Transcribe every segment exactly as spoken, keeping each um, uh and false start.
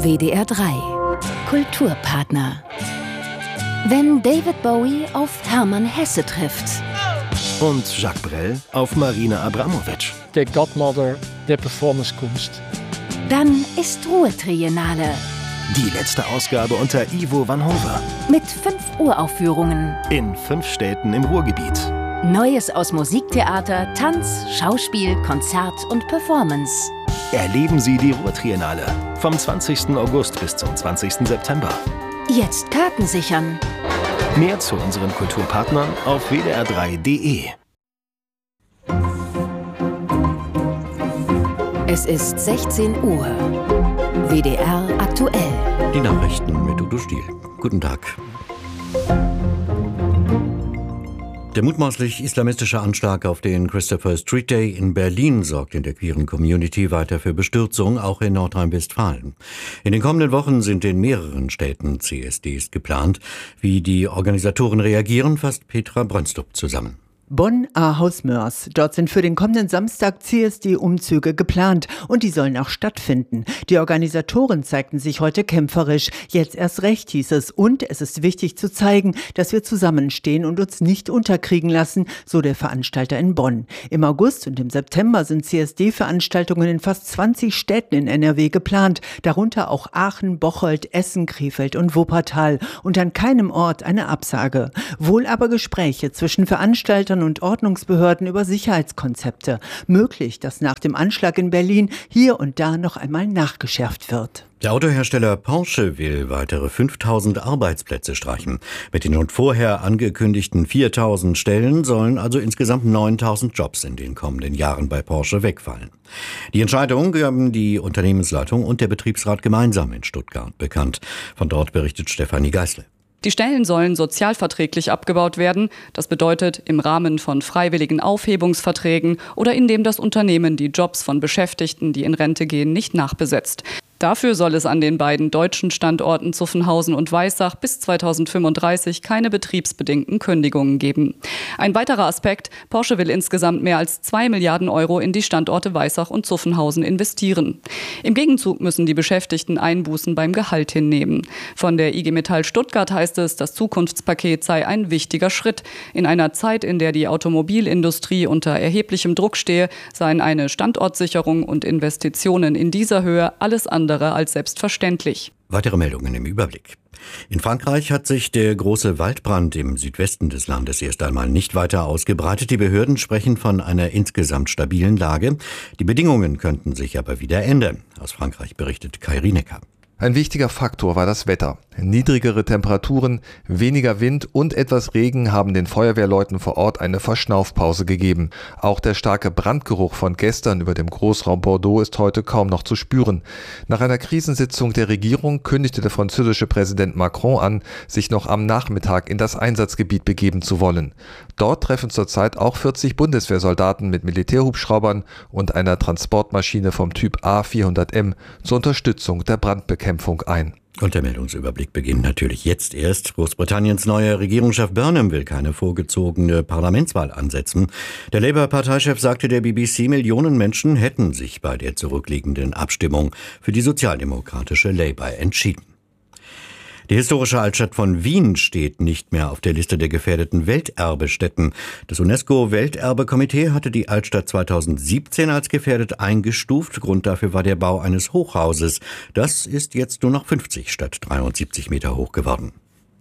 W D R drei Kulturpartner. Wenn David Bowie auf Hermann Hesse trifft. Und Jacques Brel auf Marina Abramovic. Der Godmother der Performancekunst. Dann ist Ruhr-Triennale. Die letzte Ausgabe unter Ivo van Hove. Mit fünf Uraufführungen. In fünf Städten im Ruhrgebiet. Neues aus Musiktheater, Tanz, Schauspiel, Konzert und Performance. Erleben Sie die Ruhr-Triennale vom zwanzigsten August bis zum zwanzigsten September. Jetzt Karten sichern. Mehr zu unseren Kulturpartnern auf w d r drei punkt d e. Es ist sechzehn Uhr. W D R aktuell. Die Nachrichten mit Udo Stiel. Guten Tag. Der mutmaßlich islamistische Anschlag auf den Christopher Street Day in Berlin sorgt in der queeren Community weiter für Bestürzung, auch in Nordrhein-Westfalen. In den kommenden Wochen sind in mehreren Städten C S Ds geplant. Wie die Organisatoren reagieren, fasst Petra Brönstrup zusammen. Bonn, Ahaus-Mörs. Dort sind für den kommenden Samstag C S D-Umzüge geplant und die sollen auch stattfinden. Die Organisatoren zeigten sich heute kämpferisch. Jetzt erst recht, hieß es. Und es ist wichtig zu zeigen, dass wir zusammenstehen und uns nicht unterkriegen lassen, so der Veranstalter in Bonn. Im August und im September sind C S D-Veranstaltungen in fast zwanzig Städten in N R W geplant, darunter auch Aachen, Bocholt, Essen, Krefeld und Wuppertal. Und an keinem Ort eine Absage. Wohl aber Gespräche zwischen Veranstaltern und Ordnungsbehörden über Sicherheitskonzepte. Möglich, dass nach dem Anschlag in Berlin hier und da noch einmal nachgeschärft wird. Der Autohersteller Porsche will weitere fünftausend Arbeitsplätze streichen. Mit den schon vorher angekündigten viertausend Stellen sollen also insgesamt neuntausend Jobs in den kommenden Jahren bei Porsche wegfallen. Die Entscheidung gaben die Unternehmensleitung und der Betriebsrat gemeinsam in Stuttgart bekannt. Von dort berichtet Stefanie Geißle. Die Stellen sollen sozialverträglich abgebaut werden. Das bedeutet im Rahmen von freiwilligen Aufhebungsverträgen oder indem das Unternehmen die Jobs von Beschäftigten, die in Rente gehen, nicht nachbesetzt. Dafür soll es an den beiden deutschen Standorten Zuffenhausen und Weissach bis zweitausendfünfunddreißig keine betriebsbedingten Kündigungen geben. Ein weiterer Aspekt: Porsche will insgesamt mehr als zwei Milliarden Euro in die Standorte Weissach und Zuffenhausen investieren. Im Gegenzug müssen die Beschäftigten Einbußen beim Gehalt hinnehmen. Von der I G Metall Stuttgart heißt es, das Zukunftspaket sei ein wichtiger Schritt. In einer Zeit, in der die Automobilindustrie unter erheblichem Druck stehe, seien eine Standortsicherung und Investitionen in dieser Höhe alles andere als selbstverständlich. Weitere Meldungen im Überblick. In Frankreich hat sich der große Waldbrand im Südwesten des Landes erst einmal nicht weiter ausgebreitet. Die Behörden sprechen von einer insgesamt stabilen Lage. Die Bedingungen könnten sich aber wieder ändern. Aus Frankreich berichtet Kai Rienecker. Ein wichtiger Faktor war das Wetter. Niedrigere Temperaturen, weniger Wind und etwas Regen haben den Feuerwehrleuten vor Ort eine Verschnaufpause gegeben. Auch der starke Brandgeruch von gestern über dem Großraum Bordeaux ist heute kaum noch zu spüren. Nach einer Krisensitzung der Regierung kündigte der französische Präsident Macron an, sich noch am Nachmittag in das Einsatzgebiet begeben zu wollen. Dort treffen zurzeit auch vierzig Bundeswehrsoldaten mit Militärhubschraubern und einer Transportmaschine vom Typ A vierhundert M zur Unterstützung der Brandbekämpfung ein. Und der Meldungsüberblick beginnt natürlich jetzt erst. Großbritanniens neuer Regierungschef Burnham will keine vorgezogene Parlamentswahl ansetzen. Der Labour-Parteichef sagte der B B C, Millionen Menschen hätten sich bei der zurückliegenden Abstimmung für die sozialdemokratische Labour entschieden. Die historische Altstadt von Wien steht nicht mehr auf der Liste der gefährdeten Welterbestätten. Das UNESCO-Welterbekomitee hatte die Altstadt zweitausendsiebzehn als gefährdet eingestuft. Grund dafür war der Bau eines Hochhauses. Das ist jetzt nur noch fünfzig statt dreiundsiebzig Meter hoch geworden.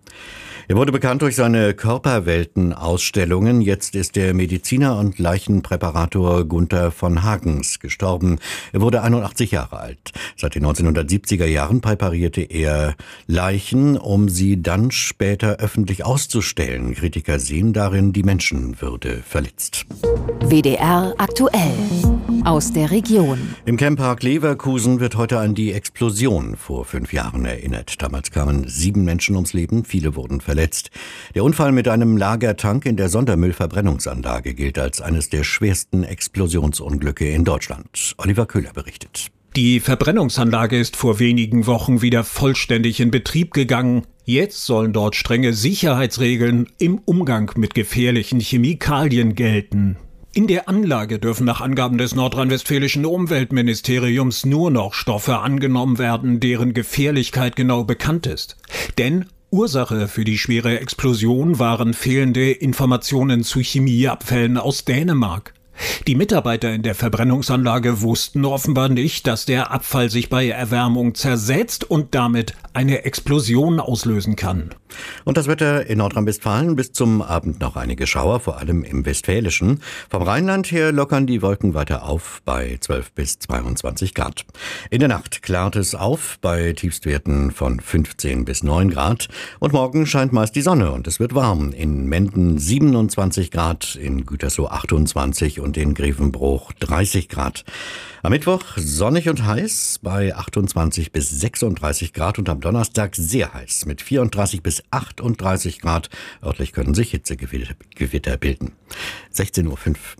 Er wurde bekannt durch seine Körperwelten-Ausstellungen. Jetzt ist der Mediziner und Leichenpräparator Gunther von Hagens gestorben. Er wurde einundachtzig Jahre alt. Seit den neunzehnhundertsiebziger Jahren präparierte er Leichen, um sie dann später öffentlich auszustellen. Kritiker sehen darin die Menschenwürde verletzt. W D R aktuell. Aus der Region. Im Camppark Leverkusen wird heute an die Explosion vor fünf Jahren erinnert. Damals kamen sieben Menschen ums Leben, viele wurden verletzt. Der Unfall mit einem Lagertank in der Sondermüllverbrennungsanlage gilt als eines der schwersten Explosionsunglücke in Deutschland. Oliver Köhler berichtet. Die Verbrennungsanlage ist vor wenigen Wochen wieder vollständig in Betrieb gegangen. Jetzt sollen dort strenge Sicherheitsregeln im Umgang mit gefährlichen Chemikalien gelten. In der Anlage dürfen nach Angaben des nordrhein-westfälischen Umweltministeriums nur noch Stoffe angenommen werden, deren Gefährlichkeit genau bekannt ist. Denn Ursache für die schwere Explosion waren fehlende Informationen zu Chemieabfällen aus Dänemark. Die Mitarbeiter in der Verbrennungsanlage wussten offenbar nicht, dass der Abfall sich bei Erwärmung zersetzt und damit eine Explosion auslösen kann. Und das Wetter in Nordrhein-Westfalen: bis zum Abend noch einige Schauer, vor allem im Westfälischen. Vom Rheinland her lockern die Wolken weiter auf bei zwölf bis zweiundzwanzig Grad. In der Nacht klart es auf bei Tiefstwerten von fünfzehn bis neun Grad. Und morgen scheint meist die Sonne und es wird warm. In Menden siebenundzwanzig Grad, in Gütersloh achtundzwanzig und in Grevenbruch dreißig Grad. Am Mittwoch sonnig und heiß bei achtundzwanzig bis sechsunddreißig Grad und am Donnerstag sehr heiß mit vierunddreißig bis achtunddreißig Grad. Örtlich können sich Hitzegewitter bilden. sechzehn Uhr fünf.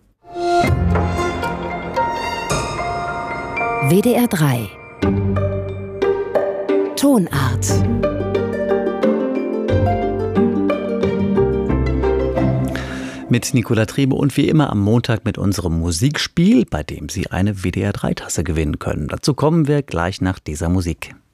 W D R drei Tonart. Mit Nicola Trebe und wie immer am Montag mit unserem Musikspiel, bei dem Sie eine W D R drei Tasse gewinnen können. Dazu kommen wir gleich nach dieser Musik.